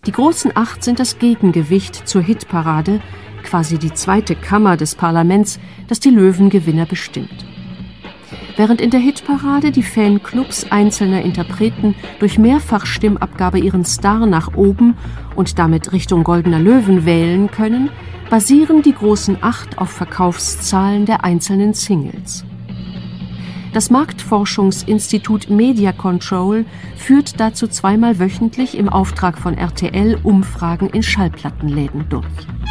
Die großen 8 sind das Gegengewicht zur Hitparade, quasi die zweite Kammer des Parlaments, das die Löwengewinner bestimmt. Während in der Hitparade die Fanclubs einzelner Interpreten durch Mehrfachstimmabgabe ihren Star nach oben und damit Richtung Goldener Löwen wählen können, basieren die großen 8 auf Verkaufszahlen der einzelnen Singles. Das Marktforschungsinstitut Media Control führt dazu zweimal wöchentlich im Auftrag von RTL Umfragen in Schallplattenläden durch.